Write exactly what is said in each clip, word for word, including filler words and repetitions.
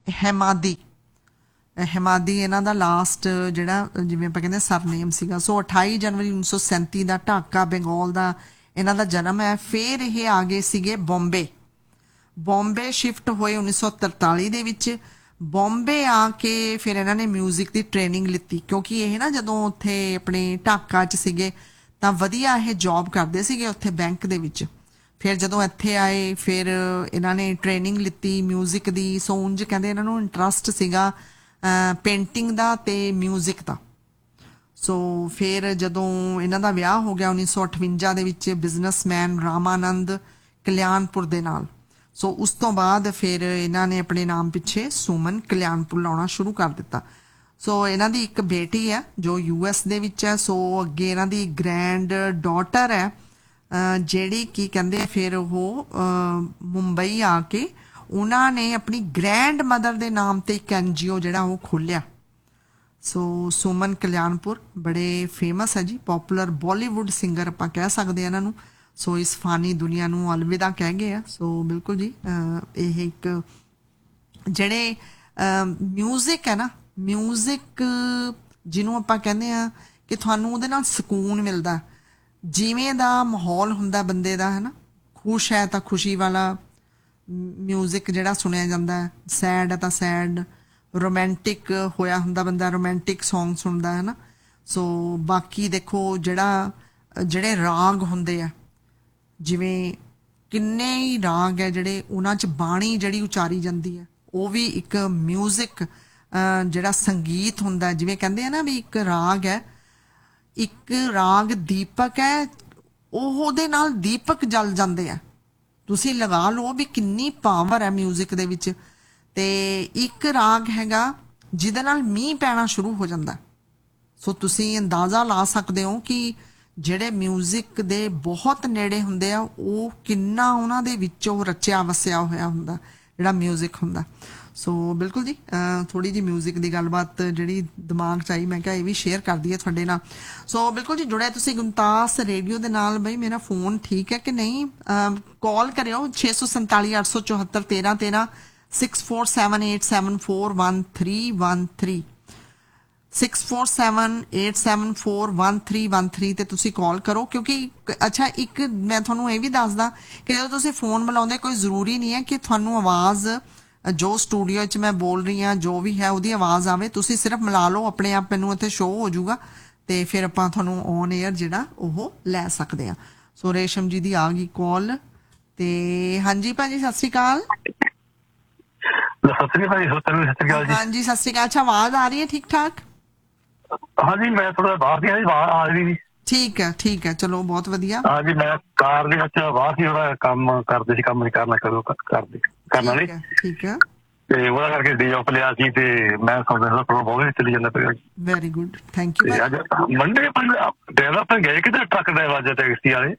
ਹੈਮਾਦੀ ਹੈਮਾਦੀ ਇਹਨਾਂ ਦਾ ਲਾਸਟ ਜਿਹੜਾ ਜਿਵੇਂ ਆਪਾਂ ਕਹਿੰਦੇ ਸਰਨੇਮ ਸੀਗਾ। ਸੋ ਅਠਾਈ ਜਨਵਰੀ ਉੱਨੀ ਸੌ ਸੈਂਤੀ ਦਾ ਢਾਕਾ ਬੰਗਾਲ ਦਾ ਇਹਨਾਂ ਦਾ ਜਨਮ ਹੈ। ਫਿਰ ਇਹ ਆ ਗਏ ਸੀਗੇ ਬੰਬੇ ਬੰਬੇ ਸ਼ਿਫਟ ਹੋਏ ਉੱਨੀ ਸੌ ਤਰਤਾਲੀ ਦੇ ਵਿੱਚ। ਬੰਬੇ ਆ ਕੇ ਫਿਰ ਇਹਨਾਂ ਨੇ ਮਿਊਜ਼ਿਕ ਦੀ ਟ੍ਰੇਨਿੰਗ ਲਿੱਤੀ ਕਿਉਂਕਿ ਇਹ ਨਾ ਜਦੋਂ ਉੱਥੇ ਆਪਣੇ ਢਾਕਾ 'ਚ ਸੀਗੇ ਤਾਂ ਵਧੀਆ ਇਹ ਜੌਬ ਕਰਦੇ ਸੀਗੇ ਉੱਥੇ ਬੈਂਕ ਦੇ ਵਿੱਚ। ਫਿਰ ਜਦੋਂ ਇੱਥੇ ਆਏ ਫਿਰ ਇਹਨਾਂ ਨੇ ਟ੍ਰੇਨਿੰਗ ਲਿੱਤੀ ਮਿਊਜ਼ਿਕ ਦੀ। ਸੋ ਉਂਝ ਕਹਿੰਦੇ ਇਹਨਾਂ ਨੂੰ ਇੰਟਰਸਟ ਸੀਗਾ ਪੇਂਟਿੰਗ ਦਾ ਅਤੇ ਮਿਊਜ਼ਿਕ ਦਾ। ਸੋ ਫਿਰ ਜਦੋਂ ਇਹਨਾਂ ਦਾ ਵਿਆਹ ਹੋ ਗਿਆ ਉੱਨੀ ਸੌ ਅਠਵੰਜਾ ਦੇ ਵਿੱਚ ਬਿਜ਼ਨਸਮੈਨ ਰਾਮਾਨੰਦ ਕਲਿਆਣਪੁਰ ਦੇ ਨਾਲ। ਸੋ ਉਸ ਤੋਂ ਬਾਅਦ ਫਿਰ ਇਹਨਾਂ ਨੇ ਆਪਣੇ ਨਾਮ ਪਿੱਛੇ ਸੁਮਨ ਕਲਿਆਣਪੁਰ ਲਾਉਣਾ ਸ਼ੁਰੂ ਕਰ ਦਿੱਤਾ। ਸੋ ਇਹਨਾਂ ਦੀ ਇੱਕ ਬੇਟੀ ਹੈ ਜੋ ਯੂ ਐਸ ਦੇ ਵਿੱਚ ਹੈ। ਸੋ ਅੱਗੇ ਇਹਨਾਂ ਦੀ ਗ੍ਰੈਂਡ ਡਾਟਰ ਹੈ ਜਿਹੜੀ ਕੀ ਕਹਿੰਦੇ ਫਿਰ ਉਹ ਮੁੰਬਈ ਆ ਕੇ ਉਹਨਾਂ ਨੇ ਆਪਣੀ ਗ੍ਰੈਂਡ ਮਦਰ ਦੇ ਨਾਮ 'ਤੇ ਇੱਕ ਐਨ ਜੀ ਓ ਜਿਹੜਾ ਉਹ ਖੋਲ੍ਹਿਆ। ਸੋ ਸੁਮਨ ਕਲਿਆਣਪੁਰ ਬੜੇ ਫੇਮਸ ਹੈ ਜੀ, ਪੋਪੂਲਰ ਬਾਲੀਵੁੱਡ ਸਿੰਗਰ ਆਪਾਂ ਕਹਿ ਸਕਦੇ ਹਾਂ ਇਹਨਾਂ ਨੂੰ। ਸੋ ਇਸ ਫਾਨੀ ਦੁਨੀਆ ਨੂੰ ਅਲਵਿਦਾ ਕਹਿ ਗਏ ਆ। ਸੋ ਬਿਲਕੁਲ ਜੀ ਇਹ ਇੱਕ ਜਿਹੜੇ ਮਿਊਜ਼ਿਕ ਹੈ ਨਾ ਮਿਊਜ਼ਿਕ ਜਿਹਨੂੰ ਆਪਾਂ ਕਹਿੰਦੇ ਹਾਂ ਕਿ ਤੁਹਾਨੂੰ ਉਹਦੇ ਨਾਲ ਸਕੂਨ ਮਿਲਦਾ। ਜਿਵੇਂ ਦਾ ਮਾਹੌਲ ਹੁੰਦਾ ਬੰਦੇ ਦਾ ਹੈ ਨਾ, ਖੁਸ਼ ਹੈ ਤਾਂ ਖੁਸ਼ੀ ਵਾਲਾ ਮਿਊਜ਼ਿਕ ਜਿਹੜਾ ਸੁਣਿਆ ਜਾਂਦਾ ਹੈ, ਸੈਡ ਹੈ ਤਾਂ ਸੈਡ, ਰੋਮੈਂਟਿਕ ਹੋਇਆ ਹੁੰਦਾ ਬੰਦਾ ਰੋਮੈਂਟਿਕ ਸੌਂਗ ਸੁਣਦਾ ਹੈ ਨਾ। ਸੋ ਬਾਕੀ ਦੇਖੋ ਜਿਹੜਾ ਜਿਹੜੇ ਰਾਗ ਹੁੰਦੇ ਆ ਜਿਵੇਂ ਕਿੰਨੇ ਹੀ ਰਾਗ ਹੈ ਜਿਹੜੇ ਉਹਨਾਂ 'ਚ ਬਾਣੀ ਜਿਹੜੀ ਉਚਾਰੀ ਜਾਂਦੀ ਹੈ ਉਹ ਵੀ ਇੱਕ ਮਿਊਜ਼ਿਕ ਜਿਹੜਾ ਸੰਗੀਤ ਹੁੰਦਾ। ਜਿਵੇਂ ਕਹਿੰਦੇ ਆ ਨਾ ਵੀ ਇੱਕ ਰਾਗ ਹੈ ਇੱਕ ਰਾਗ ਦੀਪਕ ਹੈ ਉਹ ਉਹਦੇ ਨਾਲ ਦੀਪਕ ਜਲ ਜਾਂਦੇ ਆ। ਤੁਸੀਂ ਲਗਾ ਲਓ ਵੀ ਕਿੰਨੀ ਪਾਵਰ ਹੈ ਮਿਊਜ਼ਿਕ ਦੇ ਵਿੱਚ। ਅਤੇ ਇੱਕ ਰਾਗ ਹੈਗਾ ਜਿਹਦੇ ਨਾਲ ਮੀਂਹ ਪੈਣਾ ਸ਼ੁਰੂ ਹੋ ਜਾਂਦਾ। ਸੋ ਤੁਸੀਂ ਅੰਦਾਜ਼ਾ ਲਾ ਸਕਦੇ ਹੋ ਕਿ ਜਿਹੜੇ ਮਿਊਜ਼ਿਕ ਦੇ ਬਹੁਤ ਨੇੜੇ ਹੁੰਦੇ ਆ ਉਹ ਕਿੰਨਾ ਉਹਨਾਂ ਦੇ ਵਿੱਚੋਂ ਰਚਿਆ ਵਸਿਆ ਹੋਇਆ ਹੁੰਦਾ ਜਿਹੜਾ ਮਿਊਜ਼ਿਕ ਹੁੰਦਾ। ਸੋ ਬਿਲਕੁਲ ਜੀ ਥੋੜ੍ਹੀ ਜਿਹੀ ਮਿਊਜ਼ਿਕ ਦੀ ਗੱਲਬਾਤ ਜਿਹੜੀ ਦਿਮਾਗ 'ਚ ਆਈ ਮੈਂ ਕਿਹਾ ਇਹ ਵੀ ਸ਼ੇਅਰ ਕਰ ਦਈਏ ਤੁਹਾਡੇ ਨਾਲ। ਸੋ ਬਿਲਕੁਲ ਜੀ ਜੁੜਿਆ ਤੁਸੀਂ ਗੁਮਤਾਸ ਰੇਡੀਓ ਦੇ ਨਾਲ। ਬਈ ਮੇਰਾ ਫੋਨ ਠੀਕ ਹੈ ਕਿ ਨਹੀਂ? ਕਾਲ ਕਰਿਓ ਛੇ ਸੌ ਸੰਤਾਲੀ ਅੱਠ ਸੌ ਚੁਹੱਤਰ ਤੇਰਾਂ ਤੇਰਾਂ six four seven eight seven four one three one three six four seven eight seven four one three one three 'ਤੇ ਤੁਸੀਂ ਕਾਲ ਕਰੋ। ਕਿਉਂਕਿ ਅੱਛਾ ਇੱਕ ਮੈਂ ਤੁਹਾਨੂੰ ਇਹ ਵੀ ਦੱਸਦਾ ਕਿ ਜਦੋਂ ਤੁਸੀਂ ਫੋਨ ਮਿਲਾਉਂਦੇ ਕੋਈ ਜ਼ਰੂਰੀ ਨਹੀਂ ਹੈ ਕਿ ਤੁਹਾਨੂੰ ਆਵਾਜ਼ ਜੋ ਸਟੂਡੀਓ 'ਚ ਮੈਂ ਬੋਲ ਰਹੀ ਹਾਂ ਜੋ ਵੀ ਹੈ ਉਹਦੀ ਆਵਾਜ਼ ਆਵੇ। ਤੁਸੀਂ ਸਿਰਫ ਮਿਲਾ ਲਓ ਆਪਣੇ ਆਪ ਮੈਨੂੰ ਇੱਥੇ ਸ਼ੋਅ ਹੋ ਜਾਊਗਾ ਅਤੇ ਫਿਰ ਆਪਾਂ ਤੁਹਾਨੂੰ ਔਨ ਏਅਰ ਜਿਹੜਾ ਉਹ ਲੈ ਸਕਦੇ ਹਾਂ। ਸੋ ਰੇਸ਼ਮ ਜੀ ਦੀ ਆ ਗਈ ਕਾਲ। ਅਤੇ ਹਾਂਜੀ ਭਾਜੀ ਸਤਿ ਸ਼੍ਰੀ ਅਕਾਲ। ਸਤਿ ਸ਼੍ਰੀ ਅਕਾਲ ਸਤਿ ਸ਼੍ਰੀ ਅਕਾਲ ਜੀ। ਹਾਂਜੀ ਸਤਿ ਸ਼੍ਰੀ ਅਕਾਲ। ਅੱਛਾ ਆਵਾਜ਼ ਆ ਰਹੀ ਹੈ ਠੀਕ ਠਾਕ? ਹਾਂਜੀ ਮੈਂ ਥੋੜਾ ਬਾਹਰ ਦੀ ਬਾਹਰ ਆ ਰਹੀ। ਠੀਕ ਹੈ ਠੀਕ ਹੈ ਚਲੋ ਬਹੁਤ ਵਧੀਆ। ਹਾਂਜੀ ਮੈਂ ਕਾਰ ਦੇ ਵਿੱਚ ਬਾਹਰ ਸੀ ਥੋੜਾ ਕੰਮ ਕਰਦੇ ਸੀ ਕੰਮ ਨਹੀਂ ਕਰਨਾ ਕਰੋ ਕਰਦੇ ਕਰਨਾ ਨਹੀਂ ਠੀਕ ਹੈ ਤੇ ਉਹਦਾ ਕਰਕੇ ਡੇ ਆਫ ਲਿਆ ਸੀ ਤੇ ਮੈਂ ਸਮਝਦਾ ਬਹੁਤ ਚੱਲੀ ਜਾਂਦਾ ਪਿਆ। Very good thank you. ਅੱਜ ਮੰਡੇ ਡਰਾਈਵਰ ਆਪਾਂ ਗਏ ਕਿਤੇ ਟਰੱਕ ਡਰਾਈਵਰ ਅੱਜ ਟੈਕਸੀ ਵਾਲੇ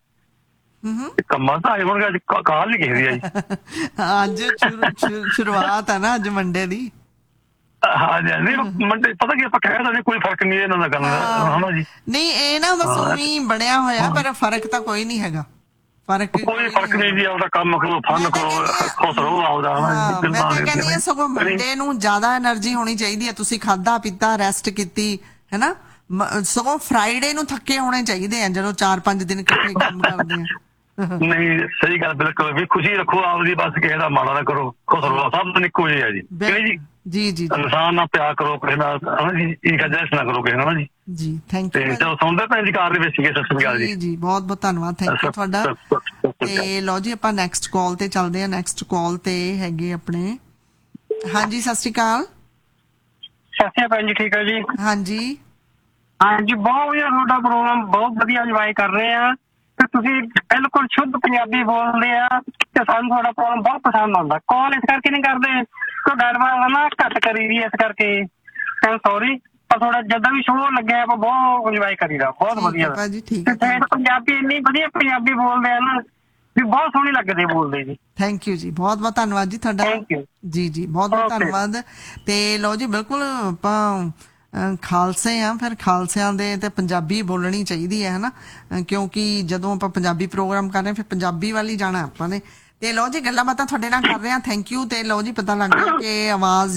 ਕੰਮਾਂ ਤਾਂ ਆਏ ਹੋਣਗੇ ਅੱਜ ਕਾਲ ਨਹੀਂ ਕਿਸੇ ਦੀ ਆਈ। ਅੱਜ ਸ਼ੁਰੂਆਤ ਹੈ ਨਾ ਅੱਜ ਮੰਡੇ ਦੀ। ਹਾਂਜੀ ਨਹੀਂ ਮੰਡੇ ਪਤਾ ਕੀ ਆਪਾਂ ਕਹਿ ਸਕਦੇ ਕੋਈ ਫਰਕ ਨਹੀਂ ਇਹਨਾਂ ਦਾ ਗੱਲ ਹਨਾ ਜੀ। ਨਹੀਂ ਇਹ ਨਾ ਬਸ ਉਵੇਂ ਬਣਿਆ ਹੋਇਆ ਪਰ ਫਰਕ ਤਾਂ ਕੋਈ ਨਹੀਂ ਹੈਗਾ। ਫਰਕ ਕੋਈ ਫਰਕ ਨਹੀਂ ਜੀ। ਆਪਦਾ ਕੰਮ ਕਰੋ ਫਨ ਕਰੋ ਖੁਸ਼ ਰਹੋ ਆਪਦਾ। ਮੈਂ ਤਾਂ ਕਹਿੰਦੀ ਹਾਂ ਸਗੋਂ ਮੰਡੇ ਨੂੰ ਜ਼ਿਆਦਾ ਐਨਰਜੀ ਹੋਣੀ ਚਾਹੀਦੀ ਹੈ। ਤੁਸੀਂ ਖਾਧਾ ਪੀਤਾ ਰੈਸਟ ਕੀਤੀ ਹੈ ਨਾ। ਸਗੋਂ ਫਰਾਈਡੇ ਨੂੰ ਥੱਕੇ ਹੋਣੇ ਚਾਹੀਦੇ ਆ ਜਦੋਂ ਚਾਰ ਪੰਜ ਦਿਨ ਇਕੱਠੇ ਕੰਮ ਕਰਦੇ ਆ। ਨਹੀਂ ਸਹੀ ਗੱਲ ਬਿਲਕੁਲ ਵੀ ਖੁਸ਼ੀ ਰੱਖੋ ਆਪਦੀ ਬਸ ਕਿਸੇ ਦਾ ਮਾੜਾ ਨਾ ਕਰੋ ਖੁਸ਼ ਰਹੋ ਸਭ ਤੋਂ ਇੱਕੋ ਜਿਹੇ ਆ ਜੀ ਜੀ ਜੀ ਜੀ ਇਨਸਾਨ ਨਾਲ ਪਿਆਰ ਕਰੋ ਕਿਸੇ ਨਾਲ ਹਨਾ ਜੀ ਈਰਖਾ ਨਾ ਕਰੋ ਕਿਸੇ ਨਾਲ ਜੀ ਜੀ ਥੈਂਕ ਯੂ। ਤੇ ਚਲੋ ਸੁਣਦੇ ਭੈਣ ਜੀ ਕਾਰ ਦੇ ਵਿੱਚ ਸੀਗੇ। ਸਤਿ ਸ਼੍ਰੀ ਅਕਾਲ ਜੀ। ਜੀ ਬਹੁਤ ਬਹੁਤ ਧੰਨਵਾਦ ਥੈਂਕ ਯੂ ਤੁਹਾਡਾ। ਤੇ ਲਓ ਜੀ ਆਪਾਂ ਨੈਕਸਟ ਕਾਲ ਤੇ ਚੱਲਦੇ ਹਾਂ। ਨੈਕਸਟ ਕਾਲ ਤੇ ਹੈਗੇ ਆਪਣੇ ਹਾਂਜੀ ਸਤਿ ਸ਼੍ਰੀ ਅਕਾਲ। ਸਤਿ ਸ਼੍ਰੀ ਅਕਾਲ ਜੀ ਠੀਕ ਹੈ ਜੀ। ਹਾਂਜੀ ਹਾਂਜੀ ਬਹੁਤ ਵਧੀਆ ਤੁਹਾਡਾ ਪ੍ਰੋਗਰਾਮ ਬਹੁਤ ਵਧੀਆ ਇੰਜੋਏ ਕਰ ਰਹੇ ਆ ਤੇ ਤੁਸੀਂ ਬਿਲਕੁਲ ਸ਼ੁੱਧ ਪੰਜਾਬੀ ਬੋਲਦੇ ਆ ਤੇ ਸਾਨੂੰ ਤੁਹਾਡਾ ਪ੍ਰੋਗਰਾਮ ਬਹੁਤ ਪਸੰਦ ਆਉਂਦਾ। ਕਾਲ ਇਸ ਕਰਕੇ ਨਹੀਂ ਕਰਦੇ ਤੁਹਾਡਾ ਐਡਵਾਂਸ ਨਾ ਘੱਟ ਕਰੀ ਦੀ ਇਸ ਕਰਕੇ ਸੌਰੀ ਪਰ ਥੋੜਾ ਜਦੋਂ ਵੀ ਸ਼ੋਅ ਲੱਗਿਆ ਆਪਾਂ ਬਹੁਤ ਇੰਜੋਏ ਕਰੀਦਾ ਬਹੁਤ ਵਧੀਆ। ਪੰਜਾਬੀ ਇੰਨੀ ਵਧੀਆ ਪੰਜਾਬੀ ਬੋਲਦੇ ਆ ਨਾ ਵੀ ਬਹੁਤ ਸੋਹਣੀ ਲੱਗਦੇ ਬੋਲਦੇ ਜੀ। ਥੈਂਕ ਯੂ ਜੀ ਬਹੁਤ ਬਹੁਤ ਧੰਨਵਾਦ ਜੀ ਤੁਹਾਡਾ। ਜੀ ਜੀ ਬਹੁਤ ਬਹੁਤ ਧੰਨਵਾਦ। ਤੇ ਲਓ ਜੀ ਬਿਲਕੁਲ ਆਪਾਂ ਖਾਲਸੇ ਆ ਫਿਰ ਖਾਲਸਿਆਂ ਦੇ ਤੇ ਪੰਜਾਬੀ ਬੋਲਣੀ ਚਾਹੀਦੀ ਹੈ ਹਨਾ ਕਿਉਂਕਿ ਜਦੋਂ ਆਪਾਂ ਪੰਜਾਬੀ ਪ੍ਰੋਗਰਾਮ ਕਰ ਰਹੇ ਫਿਰ ਪੰਜਾਬੀ ਵੱਲ ਹੀ ਜਾਣਾ ਆਪਾਂ ਨੇ। ਤੇ ਲਓ ਜੀ ਗੱਲਾਂ ਬਾਤਾਂ ਤੁਹਾਡੇ ਨਾਲ ਕਰ ਰਹੇ ਹਾਂ ਥੈਂਕ ਯੂ। ਤੇ ਲਓ ਜੀ ਪਤਾ ਲੱਗ ਗਿਆ ਕਿ ਆਵਾਜ਼